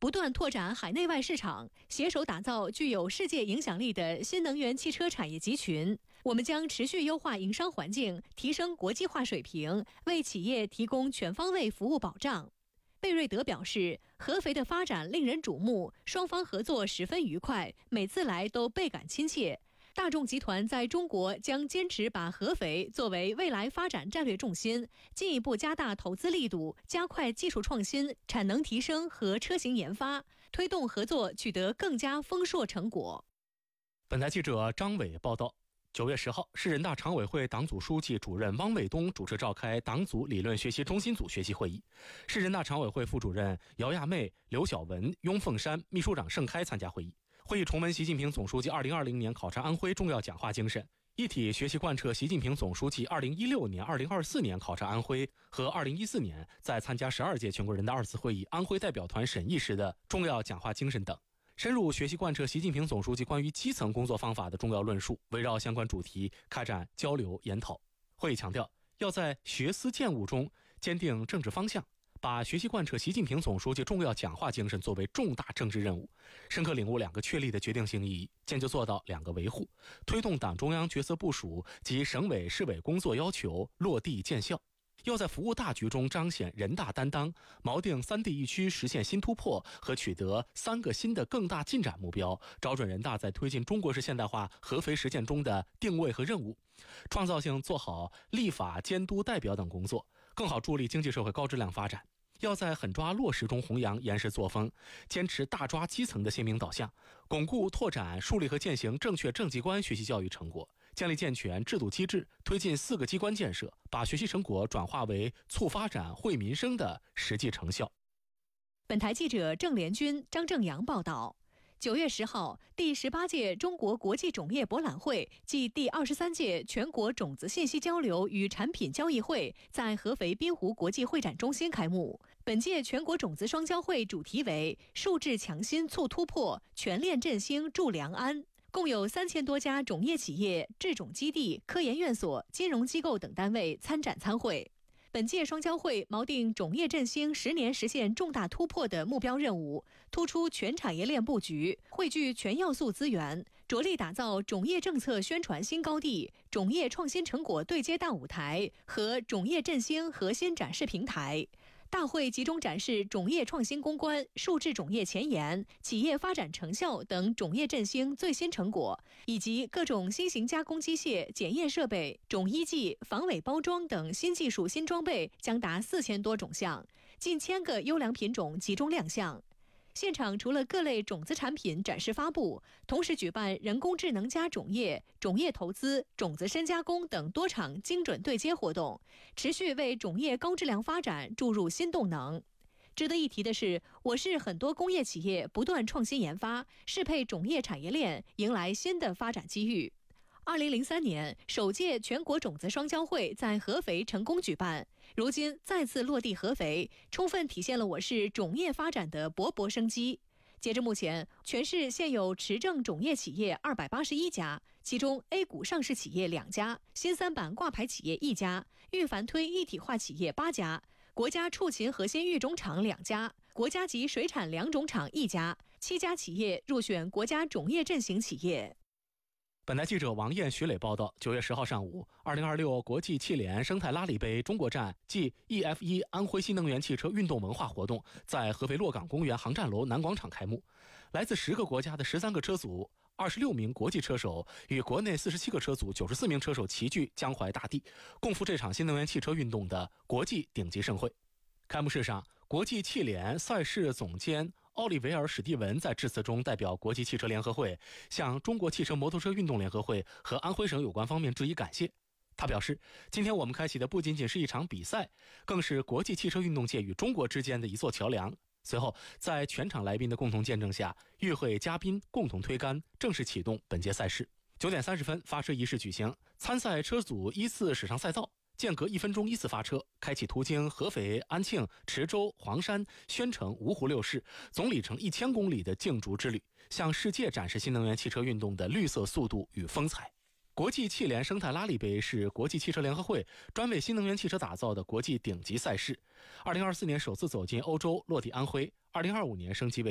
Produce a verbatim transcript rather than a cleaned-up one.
不断拓展海内外市场，携手打造具有世界影响力的新能源汽车产业集群。我们将持续优化营商环境，提升国际化水平，为企业提供全方位服务保障。贝瑞德表示，合肥的发展令人瞩目，双方合作十分愉快，每次来都倍感亲切。大众集团在中国将坚持把合肥作为未来发展战略重心，进一步加大投资力度，加快技术创新、产能提升和车型研发，推动合作取得更加丰硕成果。 本台记者张伟报道。九月十号，市人大常委会党组书记、主任汪卫东主持召开党组理论学习中心组学习会议。市人大常委会副主任姚亚妹、刘晓文、雍凤山、秘书长盛开参加会议。会议重温习近平总书记二零二零年考察安徽重要讲话精神，一体学习贯彻习近平总书记二零一六年、二零二四年考察安徽和二零一四年在参加十二届全国人大二次会议安徽代表团审议时的重要讲话精神等。深入学习贯彻习近平总书记关于基层工作方法的重要论述，围绕相关主题开展交流研讨。会议强调，要在学思践悟中坚定政治方向，把学习贯彻习近平总书记重要讲话精神作为重大政治任务，深刻领悟两个确立的决定性意义，坚决做到两个维护，推动党中央决策部署及省委市委工作要求落地见效。要在服务大局中彰显人大担当，锚定三地一区实现新突破和取得三个新的更大进展目标，找准人大在推进中国式现代化合肥实践中的定位和任务，创造性做好立法监督代表等工作，更好助力经济社会高质量发展。要在狠抓落实中弘扬严实作风，坚持大抓基层的鲜明导向，巩固拓展树立和践行正确政绩观学习教育成果，建立健全制度机制，推进四个机关建设，把学习成果转化为促发展惠民生的实际成效。 本台记者郑连军、张正阳报道。九月十号，第十八届中国国际种业博览会暨第二十三届全国种子信息交流与产品交易会在合肥滨湖国际会展中心开幕。本届全国种子双交会主题为“数质强新促突破，全链振兴助良安”。共有三千多家种业企业、制种基地、科研院所、金融机构等单位参展参会。本届双交会锚定种业振兴十年实现重大突破的目标任务，突出全产业链布局，汇聚全要素资源，着力打造种业政策宣传新高地、种业创新成果对接大舞台和种业振兴核心展示平台。大会集中展示种业创新攻关、数质种业前沿、企业发展成效等种业振兴最新成果，以及各种新型加工机械、检验设备、种医剂、防伪包装等新技术新装备将达四千多种项，近千个优良品种集中亮相。现场除了各类种子产品展示发布，同时举办人工智能加种业、种业投资、种子深加工等多场精准对接活动，持续为种业高质量发展注入新动能。值得一提的是，我市很多工业企业不断创新研发，适配种业产业链，迎来新的发展机遇。二零零三年，首届全国种子双交会在合肥成功举办，如今再次落地合肥，充分体现了我市种业发展的勃勃生机。截至目前，全市现有持证种业企业二百八十一家，其中 A 股上市企业两家，新三板挂牌企业一家，预反推一体化企业八家，国家畜禽核心育种场两家，国家级水产良种场一家，七家企业入选国家种业振兴企业。 本台记者王艳、徐磊报道，九月十号上午，二零二六国际汽联生态拉力杯中国站暨 E F 一 安徽新能源汽车运动文化活动在合肥洛岗公园航站楼南广场开幕。来自十个国家的十三个车组、二十六名国际车手与国内四十七个车组、九十四名车手齐聚江淮大地，共赴这场新能源汽车运动的国际顶级盛会。开幕式上，国际汽联赛事总监奥利维尔·史蒂文在致辞中代表国际汽车联合会向中国汽车摩托车运动联合会和安徽省有关方面致以感谢。他表示，今天我们开启的不仅仅是一场比赛，更是国际汽车运动界与中国之间的一座桥梁。随后，在全场来宾的共同见证下，与会嘉宾共同推杆，正式启动本届赛事。九点三十分，发车仪式举行，参赛车组依次驶上赛道，间隔一分钟依次发车，开启途经合肥、安庆、池州、黄山、宣城、芜湖六市，总里程一千公里的竞逐之旅，向世界展示新能源汽车运动的绿色速度与风采。国际汽联生态拉力杯是国际汽车联合会专为新能源汽车打造的国际顶级赛事。二零二四年首次走进欧洲，落地安徽；二零二五年升级为